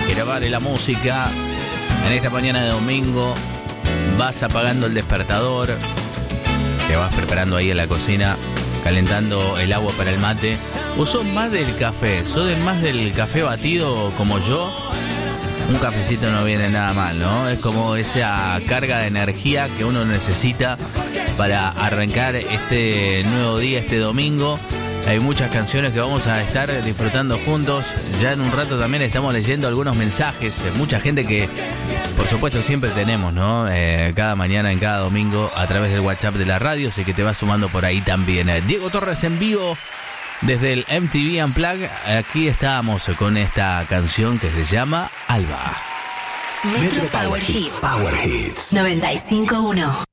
grabar la música. En esta mañana de domingo vas apagando el despertador, te vas preparando ahí en la cocina, calentando el agua para el mate. ¿O sos más del café? ¿Sos más del café batido como yo? Un cafecito no viene nada mal, ¿no? Es como esa carga de energía que uno necesita para arrancar este nuevo día, este domingo. Hay muchas canciones que vamos a estar disfrutando juntos. Ya en un rato también estamos leyendo algunos mensajes. Mucha gente que, por supuesto, siempre tenemos, ¿no? Cada mañana, en cada domingo, a través del WhatsApp de la radio. Sé que te vas sumando por ahí también. Diego Torres en vivo desde el MTV Unplugged. Aquí estamos con esta canción que se llama Alba. Metro Power Hits. Power Hits 95.1.